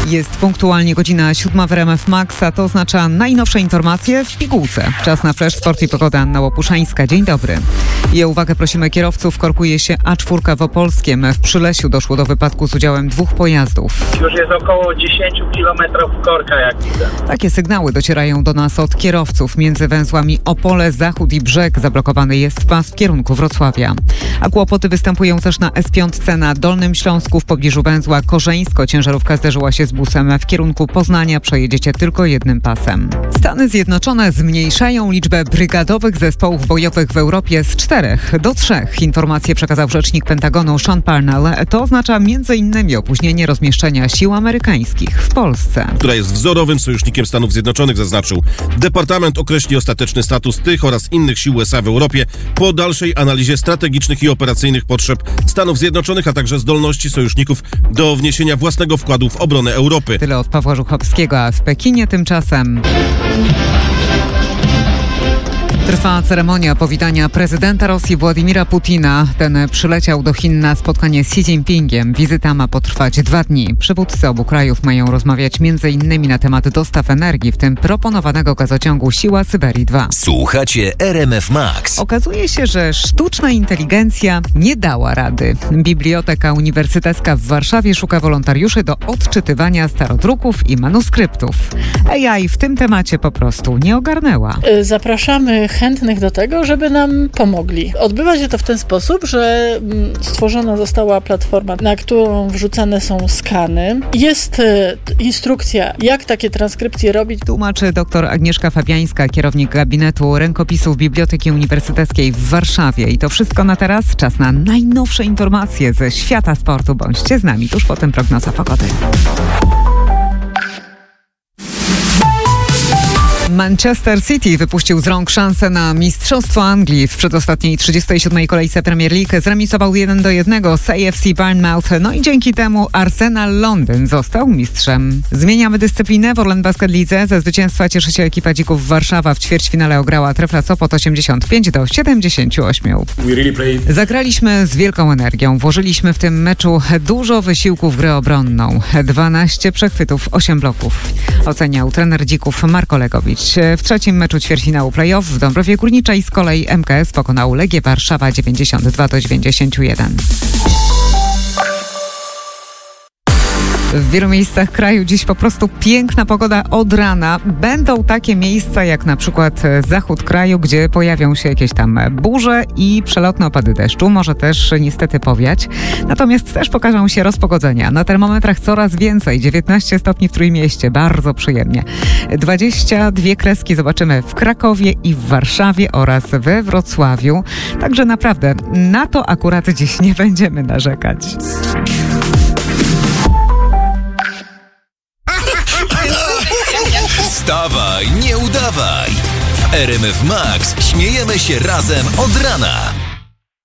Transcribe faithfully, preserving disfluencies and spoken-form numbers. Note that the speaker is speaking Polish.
Jest punktualnie godzina siódma w R M F Max, a to oznacza najnowsze informacje w pigułce. Czas na Flash Sport i pogoda. Anna Łopuszzańska. Dzień dobry. I o uwagę prosimy kierowców. Korkuje się A cztery w Opolskiem. W Przylesiu doszło do wypadku z udziałem dwóch pojazdów. Już jest około dziesięć kilometrów korka, jak widzę. Takie sygnały docierają do nas od kierowców. Między węzłami Opole, Zachód i Brzeg zablokowany jest pas w kierunku Wrocławia. A kłopoty występują też na S pięć na Dolnym Śląsku w pobliżu węzła Korzeńsko. Ciężarówka zderzyła się z busem w kierunku Poznania. Przejedziecie tylko jednym pasem. Stany Zjednoczone zmniejszają liczbę brygadowych zespołów bojowych w Europie z czterech do trzech. Informację przekazał rzecznik Pentagonu Sean Parnell. To oznacza między innymi opóźnienie rozmieszczenia sił amerykańskich w Polsce. Która jest wzorowym sojusznikiem Stanów Zjednoczonych, zaznaczył. Departament określi ostateczny status tych oraz innych sił U S A w Europie po dalszej analizie strategicznych i operacyjnych potrzeb Stanów Zjednoczonych, a także zdolności sojuszników do wniesienia własnego wkładu w obronę Europy. Tyle od Pawła Żuchowskiego, a w Pekinie tymczasem trwa ceremonia powitania prezydenta Rosji Władimira Putina. Ten przyleciał do Chin na spotkanie z Xi Jinpingiem. Wizyta ma potrwać dwa dni. Przywódcy obu krajów mają rozmawiać między innymi na temat dostaw energii, w tym proponowanego gazociągu Siła Syberii dwa. Słuchacie R M F Max. Okazuje się, że sztuczna inteligencja nie dała rady. Biblioteka Uniwersytecka w Warszawie szuka wolontariuszy do odczytywania starodruków i manuskryptów. A I w tym temacie po prostu nie ogarnęła. Zapraszamy chętnych do tego, żeby nam pomogli. Odbywa się to w ten sposób, że stworzona została platforma, na którą wrzucane są skany. Jest instrukcja, jak takie transkrypcje robić. Tłumaczy dr Agnieszka Fabiańska, kierownik gabinetu rękopisów Biblioteki Uniwersyteckiej w Warszawie. I to wszystko na teraz. Czas na najnowsze informacje ze świata sportu. Bądźcie z nami tuż po tym prognoza pogody. Manchester City wypuścił z rąk szansę na Mistrzostwo Anglii. W przedostatniej trzydziestej siódmej kolejce Premier League zremisował jeden do jednego z A F C Bournemouth, no i dzięki temu Arsenal Londyn został mistrzem. Zmieniamy dyscyplinę w Orlen Basket Lidze. Ze zwycięstwa cieszy się ekipa Dzików Warszawa. W ćwierćfinale ograła Trefla Sopot osiemdziesiąt pięć do siedemdziesięciu ośmiu. Zagraliśmy z wielką energią. Włożyliśmy w tym meczu dużo wysiłku w grę obronną. dwanaście przechwytów, osiem bloków. Oceniał trener Dzików Marko Legowicz. W trzecim meczu ćwierćfinału play-off w Dąbrowie Górniczej z kolei M K S pokonał Legię Warszawa dziewięćdziesiąt dwa do dziewięćdziesięciu jeden. W wielu miejscach kraju dziś po prostu piękna pogoda od rana. Będą takie miejsca jak na przykład zachód kraju, gdzie pojawią się jakieś tam burze i przelotne opady deszczu. Może też niestety powiać. Natomiast też pokażą się rozpogodzenia. Na termometrach coraz więcej. dziewiętnaście stopni w Trójmieście. Bardzo przyjemnie. dwadzieścia dwie kreski zobaczymy w Krakowie i w Warszawie oraz we Wrocławiu. Także naprawdę na to akurat dziś nie będziemy narzekać. Wstawaj, nie udawaj! W R M F Max śmiejemy się razem od rana.